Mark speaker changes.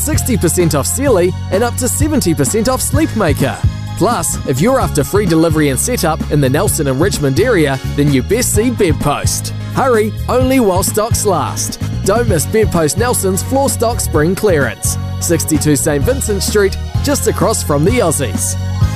Speaker 1: 60% off Sealy and up to 70% off Sleepmaker. Plus, if you're after free delivery and setup in the Nelson and Richmond area, then you best see Bedpost. Hurry, only while stocks last. Don't miss Bedpost Nelson's floor stock spring clearance. 62 St Vincent Street, just across from the Aussies.